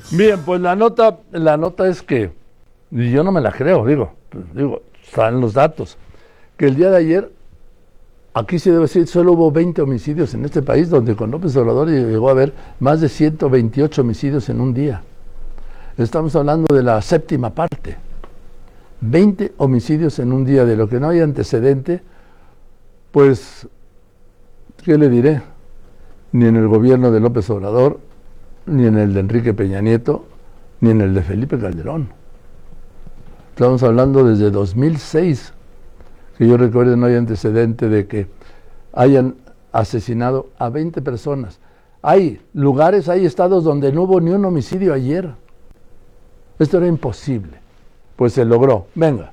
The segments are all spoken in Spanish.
Bien, pues la nota es que, y yo no me la creo, digo, están los datos, que el día de ayer, aquí se debe decir, solo hubo 20 homicidios en este país, donde con López Obrador llegó a haber más de 128 homicidios en un día. Estamos hablando de la séptima parte. 20 homicidios en un día, de lo que no hay antecedente, pues, ¿qué le diré? Ni en el gobierno de López Obrador, ni en el de Enrique Peña Nieto, ni en el de Felipe Calderón. Estamos hablando desde 2006, que yo recuerdo no hay antecedente de que hayan asesinado a 20 personas. Hay lugares, hay estados donde no hubo ni un homicidio ayer. Esto era imposible. Pues se logró. Venga.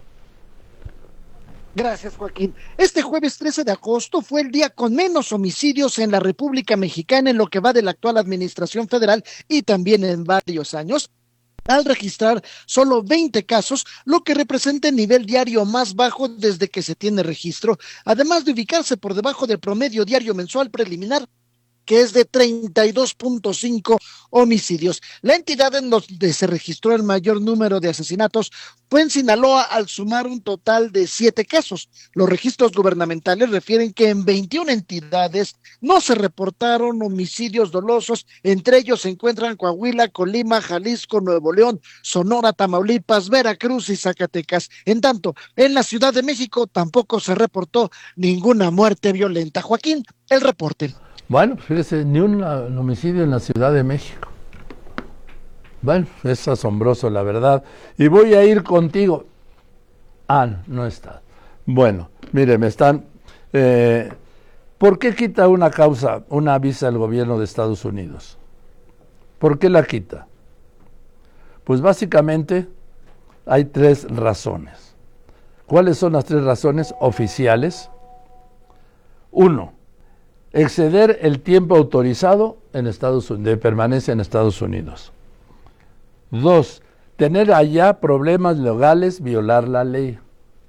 Gracias, Joaquín. Este jueves 13 de agosto fue el día con menos homicidios en la República Mexicana en lo que va de la actual administración federal y también en varios años, al registrar solo 20 casos, lo que representa el nivel diario más bajo desde que se tiene registro, además de ubicarse por debajo del promedio diario mensual preliminar, que es de 32.5 homicidios. La entidad en donde se registró el mayor número de asesinatos fue en Sinaloa, al sumar un total de 7 casos. Los registros gubernamentales refieren que en 21 entidades no se reportaron homicidios dolosos. Entre ellos se encuentran Coahuila, Colima, Jalisco, Nuevo León, Sonora, Tamaulipas, Veracruz y Zacatecas. En tanto, en la Ciudad de México tampoco se reportó ninguna muerte violenta. Joaquín, el reporte. Bueno, fíjese, ni un homicidio en la Ciudad de México. Bueno, es asombroso, la verdad. Y voy a ir contigo. Ah, no está. Bueno, mire, me están... ¿por qué quita una visa el gobierno de Estados Unidos? ¿Por qué la quita? Pues básicamente hay 3 razones. ¿Cuáles son las 3 razones oficiales? 1. Exceder el tiempo autorizado en Estados Unidos, de permanencia en Estados Unidos. 2. Tener allá problemas legales, violar la ley.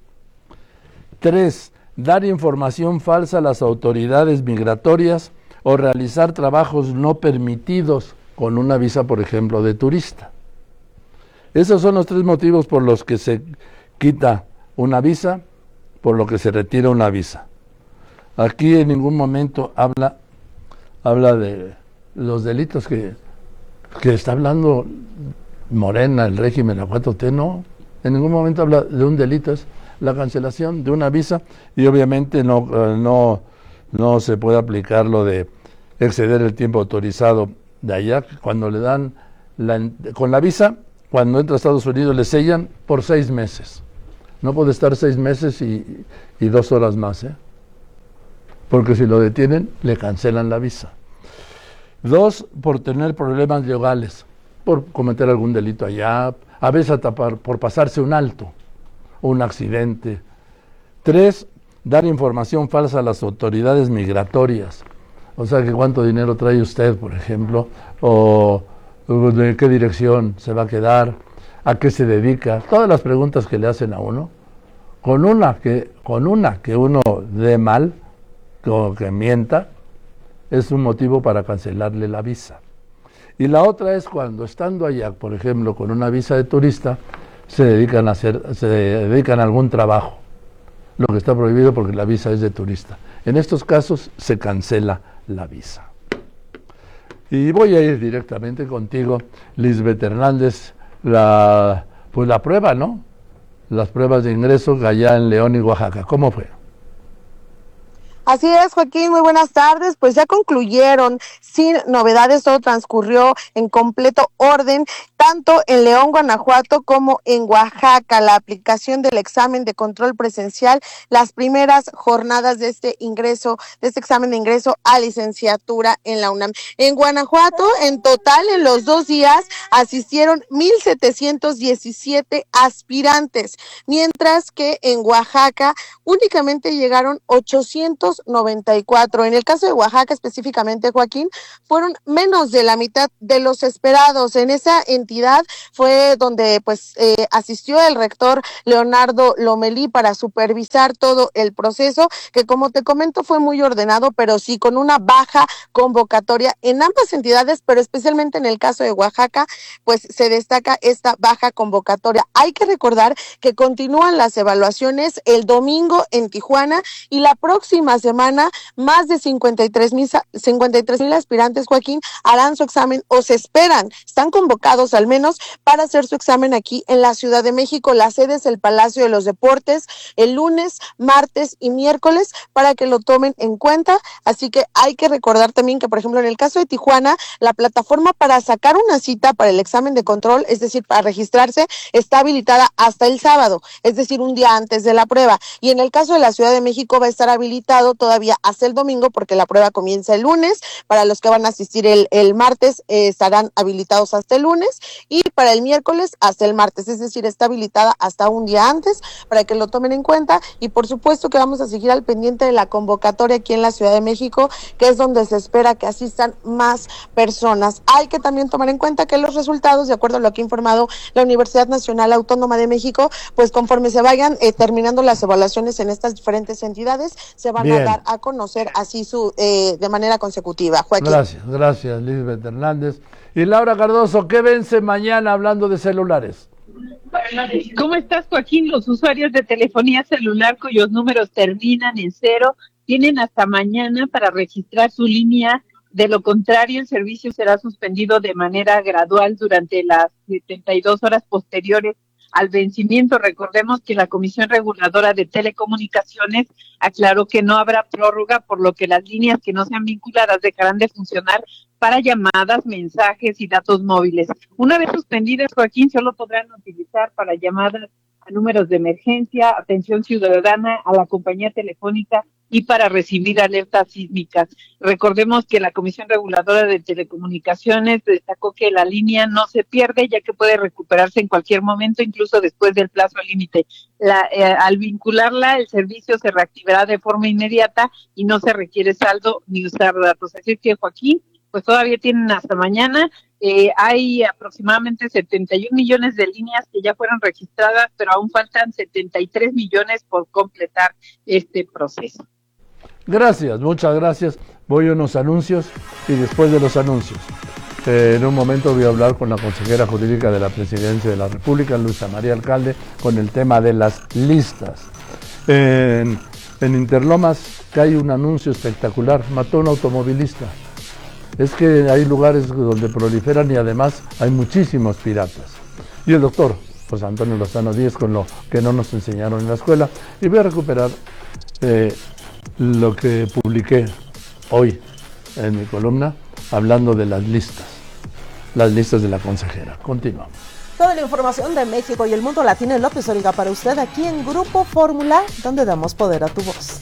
3. Dar información falsa a las autoridades migratorias o realizar trabajos no permitidos con una visa, por ejemplo, de turista. Esos son los 3 motivos por los que se quita una visa, por lo que se retira una visa. Aquí en ningún momento habla de los delitos que está hablando Morena, el régimen, la 4T, no. En ningún momento habla de un delito, es la cancelación de una visa, y obviamente no se puede aplicar lo de exceder el tiempo autorizado de allá. Cuando le dan con la visa, cuando entra a Estados Unidos le sellan por 6 meses. No puede estar 6 meses y 2 horas más, porque si lo detienen, le cancelan la visa. 2, por tener problemas legales, por cometer algún delito allá, a veces hasta por pasarse un alto, un accidente. 3, dar información falsa a las autoridades migratorias. O sea, que cuánto dinero trae usted, por ejemplo, o de qué dirección se va a quedar, a qué se dedica, todas las preguntas que le hacen a uno. Con una que uno dé mal, o que mienta, es un motivo para cancelarle la visa. Y la otra es cuando, estando allá, por ejemplo, con una visa de turista, se dedican a algún trabajo, lo que está prohibido porque la visa es de turista. En estos casos se cancela la visa. Y voy a ir directamente contigo, Lisbeth Hernández, la prueba, ¿no? Las pruebas de ingreso allá en León y Oaxaca. ¿Cómo fue? Así es, Joaquín, muy buenas tardes. Pues ya concluyeron sin novedades, todo transcurrió en completo orden, tanto en León, Guanajuato, como en Oaxaca. La aplicación del examen de control presencial, las primeras jornadas de este examen de ingreso a licenciatura en la UNAM. En Guanajuato, en total, en los 2 días, asistieron 1,717 aspirantes, mientras que en Oaxaca únicamente llegaron 894. En el caso de Oaxaca específicamente, Joaquín, fueron menos de la mitad de los esperados. En esa entidad entidad. Fue donde pues asistió el rector Leonardo Lomelí para supervisar todo el proceso, que como te comento fue muy ordenado, pero sí con una baja convocatoria en ambas entidades, pero especialmente en el caso de Oaxaca, pues se destaca esta baja convocatoria. Hay que recordar que continúan las evaluaciones el domingo en Tijuana y la próxima semana más de 53,000 aspirantes, Joaquín, harán su examen o se esperan, están convocados al menos para hacer su examen aquí en la Ciudad de México. La sede es el Palacio de los Deportes el lunes, martes y miércoles para que lo tomen en cuenta. Así que hay que recordar también que, por ejemplo, en el caso de Tijuana, la plataforma para sacar una cita para el examen de control, es decir, para registrarse, está habilitada hasta el sábado, es decir, un día antes de la prueba. Y en el caso de la Ciudad de México va a estar habilitado todavía hasta el domingo porque la prueba comienza el lunes. Para los que van a asistir el martes estarán habilitados hasta el lunes y para el miércoles hasta el martes, es decir, está habilitada hasta un día antes para que lo tomen en cuenta. Y por supuesto que vamos a seguir al pendiente de la convocatoria aquí en la Ciudad de México, que es donde se espera que asistan más personas. Hay que también tomar en cuenta que los resultados, de acuerdo a lo que ha informado la Universidad Nacional Autónoma de México, pues conforme se vayan terminando las evaluaciones en estas diferentes entidades, se van a dar a conocer así de manera consecutiva. Joaquín. Gracias, Lisbeth Hernández. Y Laura Cardoso, ¿qué vence mañana hablando de celulares? ¿Cómo estás, Joaquín? Los usuarios de telefonía celular cuyos números terminan en 0 tienen hasta mañana para registrar su línea. De lo contrario, el servicio será suspendido de manera gradual durante las 72 horas posteriores al vencimiento. Recordemos que la Comisión Reguladora de Telecomunicaciones aclaró que no habrá prórroga, por lo que las líneas que no sean vinculadas dejarán de funcionar para llamadas, mensajes y datos móviles. Una vez suspendidas, Joaquín, solo podrán utilizar para llamadas a números de emergencia, atención ciudadana, a la compañía telefónica y para recibir alertas sísmicas. Recordemos que la Comisión Reguladora de Telecomunicaciones destacó que la línea no se pierde, ya que puede recuperarse en cualquier momento, incluso después del plazo límite. Al vincularla, el servicio se reactivará de forma inmediata y no se requiere saldo ni usar datos. Así que, Joaquín, pues todavía tienen hasta mañana. Hay aproximadamente 71 millones de líneas que ya fueron registradas, pero aún faltan 73 millones por completar este proceso. Gracias, muchas gracias. Voy a unos anuncios y después de los anuncios, en un momento voy a hablar con la consejera jurídica de la Presidencia de la República, Luisa María Alcalde, con el tema de las listas. En Interlomas, que hay un anuncio espectacular, mató a un automovilista. Es que hay lugares donde proliferan y además hay muchísimos piratas. Y el doctor José Antonio Lozano Díez, con lo que no nos enseñaron en la escuela. Y voy a recuperar lo que publiqué hoy en mi columna, hablando de las listas de la consejera. Continuamos. Toda la información de México y el mundo la tiene López Dóriga para usted aquí en Grupo Fórmula, donde damos poder a tu voz.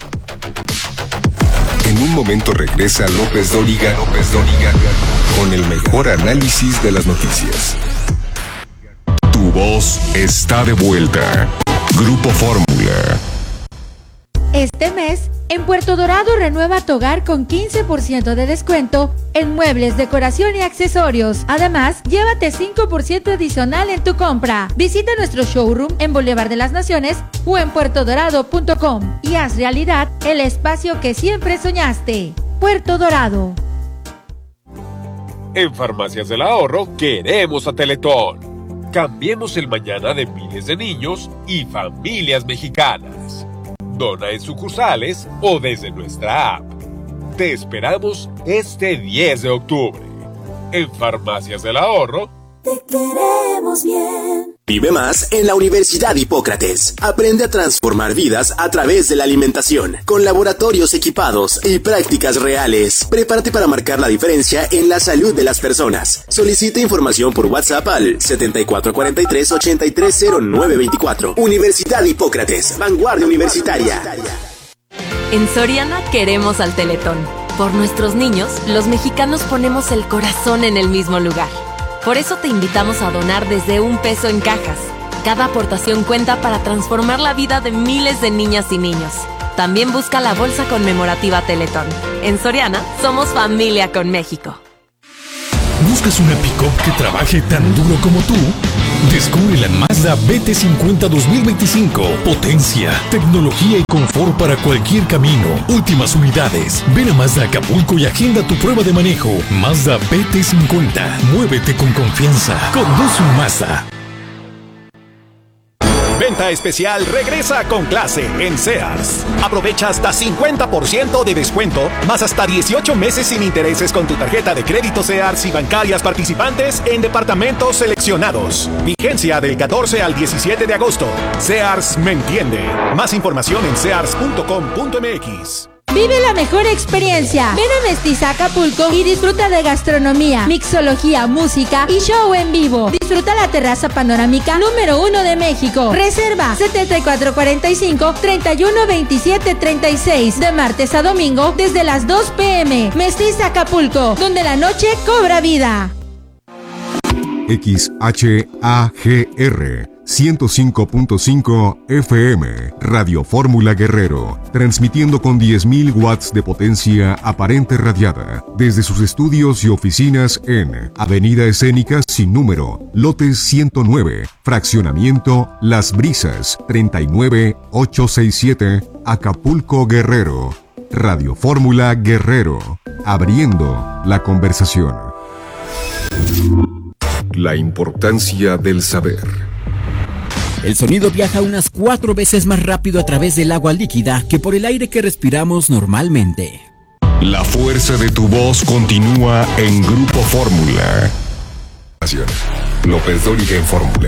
En un momento regresa López Dóriga con el mejor análisis de las noticias. Tu voz está de vuelta. Grupo Fórmula. Este mes, en Puerto Dorado renueva tu hogar con 15% de descuento en muebles, decoración y accesorios. Además, llévate 5% adicional en tu compra. Visita nuestro showroom en Boulevard de las Naciones o en puertodorado.com y haz realidad el espacio que siempre soñaste. Puerto Dorado. En Farmacias del Ahorro queremos a Teletón. Cambiemos el mañana de miles de niños y familias mexicanas. Dona en sucursales o desde nuestra app. Te esperamos este 10 de octubre. En Farmacias del Ahorro. Te queremos bien. Vive más en la Universidad Hipócrates. Aprende a transformar vidas a través de la alimentación, con laboratorios equipados y prácticas reales. Prepárate para marcar la diferencia en la salud de las personas. Solicita información por WhatsApp al 7443-830924. Universidad Hipócrates, vanguardia universitaria. En Soriana queremos al Teletón. Por nuestros niños, los mexicanos ponemos el corazón en el mismo lugar. Por eso te invitamos a donar desde $1 en cajas. Cada aportación cuenta para transformar la vida de miles de niñas y niños. También busca la bolsa conmemorativa Teletón. En Soriana, somos familia con México. ¿Buscas una pick-up que trabaje tan duro como tú? Descubre la Mazda BT50 2025. Potencia, tecnología y confort para cualquier camino. Últimas unidades. Ven a Mazda Acapulco y agenda tu prueba de manejo. Mazda BT50. Muévete con confianza. Conduce un Mazda. Venta especial regresa con clase en Sears. Aprovecha hasta 50% de descuento, más hasta 18 meses sin intereses con tu tarjeta de crédito Sears y bancarias participantes en departamentos seleccionados. Vigencia del 14 al 17 de agosto. Sears me entiende. Más información en sears.com.mx. Vive la mejor experiencia. Ven a Mestiza Acapulco y disfruta de gastronomía, mixología, música y show en vivo. Disfruta la terraza panorámica número 1 de México. Reserva 7445-312736 de martes a domingo desde las 2 p.m. Mestiza Acapulco, donde la noche cobra vida. XHAGR 105.5 FM, Radio Fórmula Guerrero, transmitiendo con 10.000 watts de potencia aparente radiada, desde sus estudios y oficinas en Avenida Escénica sin número, lote 109, fraccionamiento Las Brisas, 39867, Acapulco Guerrero. Radio Fórmula Guerrero, abriendo la conversación. La importancia del saber. El sonido viaja unas 4 veces más rápido a través del agua líquida que por el aire que respiramos normalmente. La fuerza de tu voz continúa en Grupo Fórmula. López Dóriga en Fórmula.